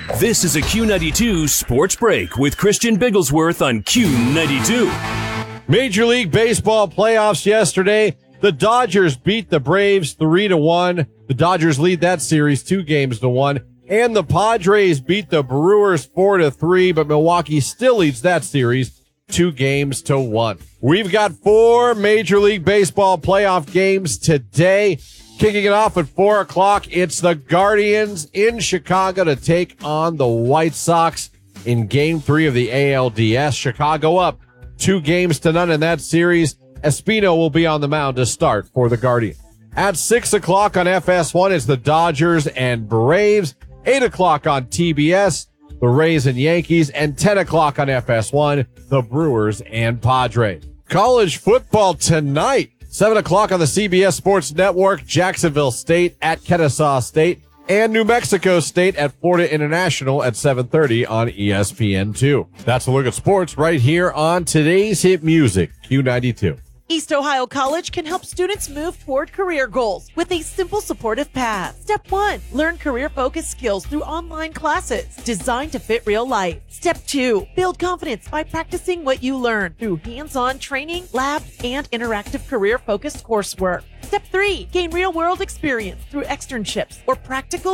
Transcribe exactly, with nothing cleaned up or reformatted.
This is a Q ninety-two Sports Break with Christian Bigglesworth on Q ninety-two. Major League Baseball playoffs yesterday. The Dodgers beat the Braves three to one. The Dodgers lead that series two games to one. And the Padres beat the Brewers four to three, but Milwaukee still leads that series two games to one. We've got four Major League Baseball playoff games today. Kicking it off at four o'clock, it's the Guardians in Chicago to take on the White Sox in Game three of the A L D S. Chicago up two games to none in that series. Espino will be on the mound to start for the Guardians. At six o'clock on F S one, it's the Dodgers and Braves. eight o'clock on T B S, the Rays and Yankees. And ten o'clock on F S one, the Brewers and Padres. College football tonight. seven o'clock on the C B S Sports Network, Jacksonville State at Kennesaw State, and New Mexico State at Florida International at seven thirty on E S P N two. That's a look at sports right here on today's hit music, Q ninety-two. East Ohio College can help students move toward career goals with a simple supportive path. Step one, learn career-focused skills through online classes designed to fit real life. Step two, build confidence by practicing what you learn through hands-on training, lab, and interactive career-focused coursework. Step three, gain real-world experience through externships or practical